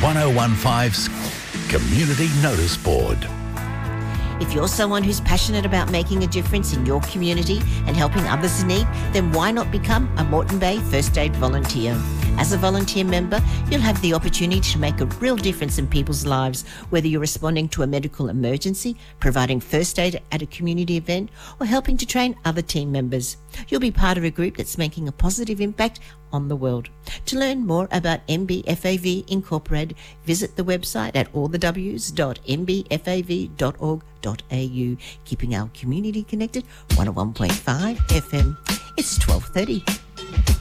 1015's Community Notice Board. If you're someone who's passionate about making a difference in your community and helping others in need, then why not become a Moreton Bay First Aid volunteer? As a volunteer member, you'll have the opportunity to make a real difference in people's lives, whether you're responding to a medical emergency, providing first aid at a community event, or helping to train other team members. You'll be part of a group that's making a positive impact on the world. To learn more about MBFAV Incorporated, visit the website at allthews.mbfav.org.au. Keeping our community connected, 101.5 FM. It's 12:30.